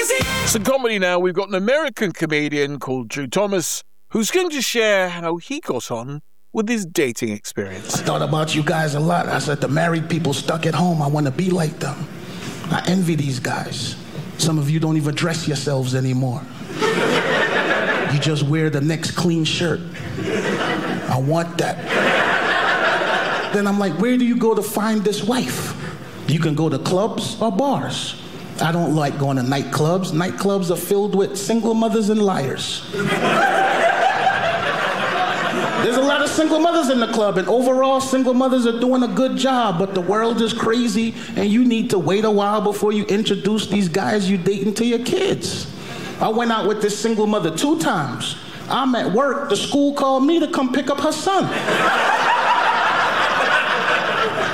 So comedy now, we've got an American comedian called Drew Thomas who's going to share how he got on with his dating experience. I thought about you guys a lot. I said, the married people stuck at home, I want to be like them. I envy these guys. Some of you don't even dress yourselves anymore. You just wear the next clean shirt. I want that. Then I'm like, where do you go to find this wife? You can go to clubs or bars. I don't like going to nightclubs. Nightclubs are filled with single mothers and liars. There's a lot of single mothers in the club, and overall, single mothers are doing a good job, but the world is crazy, and you need to wait a while before you introduce these guys you dating to your kids. I went out with this single mother 2 times. I'm at work, the school called me to come pick up her son.